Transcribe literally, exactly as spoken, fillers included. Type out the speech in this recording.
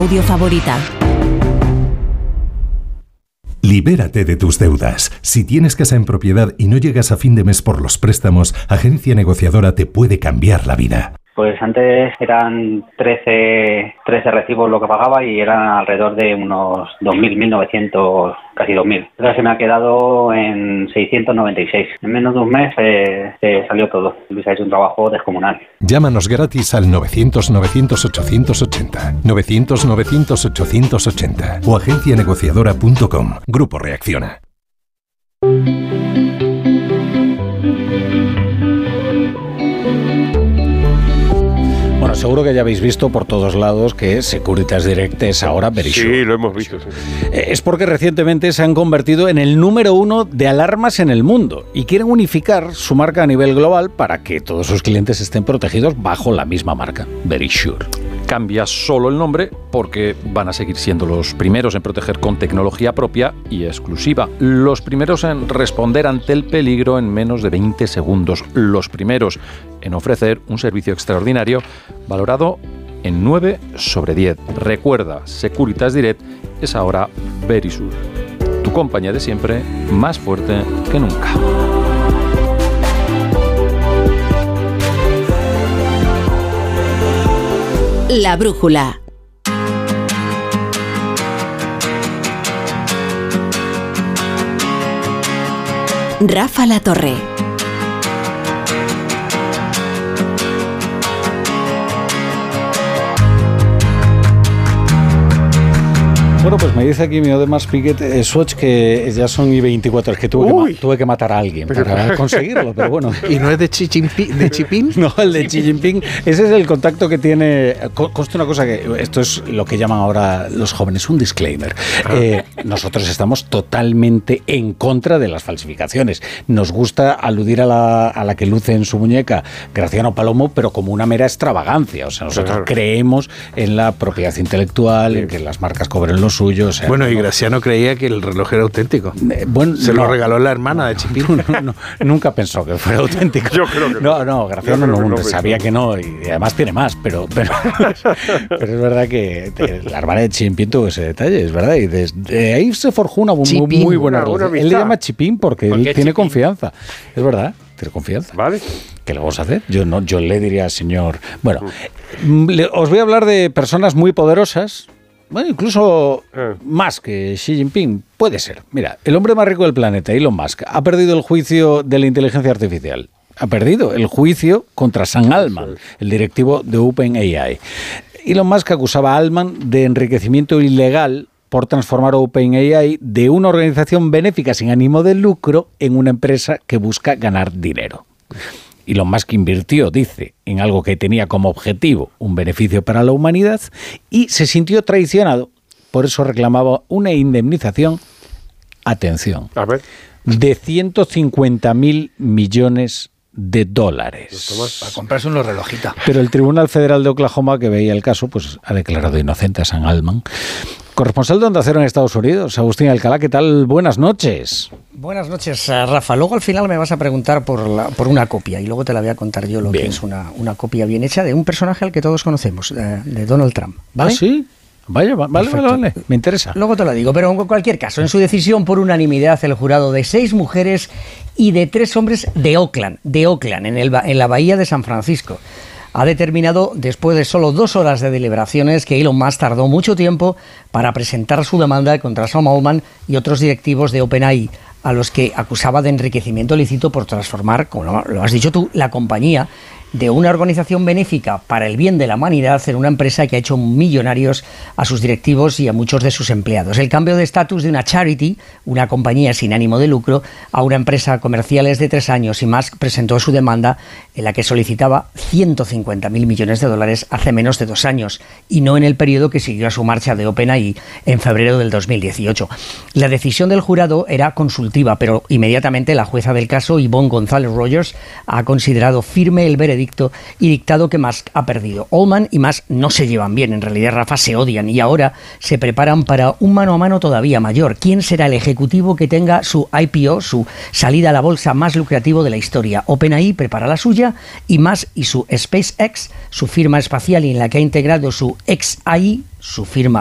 Audio favorita. Libérate de tus deudas. Si tienes casa en propiedad y no llegas a fin de mes por los préstamos, Agencia Negociadora te puede cambiar la vida. Pues antes eran trece, trece recibos lo que pagaba y eran alrededor de unos dos mil, mil novecientos, casi dos mil. Ahora se me ha quedado en seiscientos noventa y seis. En menos de un mes eh, se salió todo. Luis ha hecho un trabajo descomunal. Llámanos gratis al novecientos, novecientos, ochocientos ochenta, novecientos, novecientos, ochocientos ochenta o agencia negociadora punto com. Grupo Reacciona. Bueno, seguro que ya habéis visto por todos lados que Securitas Direct es ahora Verisure. Sí, lo hemos visto. Sí. Es porque recientemente se han convertido en el número uno de alarmas en el mundo y quieren unificar su marca a nivel global para que todos sus clientes estén protegidos bajo la misma marca, Verisure. Cambia solo el nombre porque van a seguir siendo los primeros en proteger con tecnología propia y exclusiva. Los primeros en responder ante el peligro en menos de veinte segundos. Los primeros en ofrecer un servicio extraordinario valorado en nueve sobre diez. Recuerda, Securitas Direct es ahora Verisure. Tu compañía de siempre, más fuerte que nunca. La brújula. Rafa La Torre. Bueno, pues me dice aquí mi Odemas Piquet eh, Swatch que ya son y veinticuatro, es que tuve, que, ma- tuve que matar a alguien pero, para conseguirlo, pero bueno. ¿Y no es de Xi Jinping? ¿De Xi Jinping? No, el de Xi Jinping, ese es el contacto que tiene. Consta una cosa que esto es lo que llaman ahora los jóvenes, un disclaimer. Eh, nosotros estamos totalmente en contra de las falsificaciones. Nos gusta aludir a la, a la que luce en su muñeca Graciano Palomo, pero como una mera extravagancia. O sea, nosotros claro. creemos en la propiedad intelectual, sí. en que las marcas cobren los suyo. O sea, bueno, y no, Graciano creía que el reloj era auténtico. Eh, bueno, Se no, lo regaló la hermana de Chipín. No, no, no, nunca pensó que fuera auténtico. Yo creo que no. No, no, Graciano no, no, sabía que no, y además tiene más, pero pero, pero es verdad que te, la hermana de Chipín tuvo ese detalle, es verdad, y desde ahí se forjó una muy, muy buena relación. Él le llama Chipín porque él tiene Chipín? confianza, es verdad. Tiene confianza. Vale. ¿Qué le vamos a hacer? Yo no, yo le diría al señor. Bueno, mm. le, os voy a hablar de personas muy poderosas. Bueno, incluso eh. más que Xi Jinping. Puede ser. Mira, el hombre más rico del planeta, Elon Musk, ha perdido el juicio de la inteligencia artificial. Ha perdido el juicio contra Sam Altman, el directivo de OpenAI. Elon Musk acusaba a Altman de enriquecimiento ilegal por transformar OpenAI de una organización benéfica sin ánimo de lucro en una empresa que busca ganar dinero. Elon Musk invirtió, dice, en algo que tenía como objetivo un beneficio para la humanidad y se sintió traicionado. Por eso reclamaba una indemnización, atención, a ver. de ciento cincuenta mil millones de dólares. Para comprarse unos relojitos. Pero el Tribunal Federal de Oklahoma, que veía el caso, pues ha declarado inocente a Sam Altman. Corresponsal de Onda Cero en Estados Unidos, Agustín Alcalá, ¿qué tal? Buenas noches. Buenas noches, Rafa. Luego al final me vas a preguntar por, la, por una copia y luego te la voy a contar yo lo bien. que es una, una copia bien hecha de un personaje al que todos conocemos, de, de Donald Trump. ¿Vale? ¿Ah, sí? Vaya, vale, vale, vale, me interesa. Luego te lo digo, pero en cualquier caso, en su decisión por unanimidad, el jurado de seis mujeres y de tres hombres de Oakland, de Oakland, en, el, en la bahía de San Francisco, ha determinado, después de solo dos horas de deliberaciones, que Elon Musk tardó mucho tiempo para presentar su demanda contra Sam Altman y otros directivos de OpenAI, a los que acusaba de enriquecimiento ilícito por transformar, como lo has dicho tú, la compañía de una organización benéfica para el bien de la humanidad en una empresa que ha hecho millonarios a sus directivos y a muchos de sus empleados. El cambio de estatus de una charity, una compañía sin ánimo de lucro, a una empresa comercial es de tres años y Musk presentó su demanda en la que solicitaba ciento cincuenta mil millones de dólares hace menos de dos años y no en el periodo que siguió a su marcha de OpenAI en febrero del dos mil dieciocho. La decisión del jurado era consultiva, pero inmediatamente la jueza del caso, Yvonne González Rogers, ha considerado firme el veredicto veredicto y dictado que Musk ha perdido. Altman y Musk no se llevan bien, en realidad, Rafa, se odian y ahora se preparan para un mano a mano todavía mayor. ¿Quién será el ejecutivo que tenga su I P O, su salida a la bolsa más lucrativo de la historia? OpenAI prepara la suya y Musk y su SpaceX, su firma espacial y en la que ha integrado su X A I, su firma